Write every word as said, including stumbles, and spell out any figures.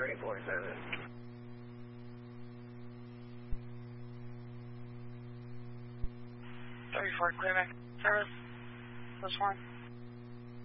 thirty-four seven. thirty-four, clear back service. Push one.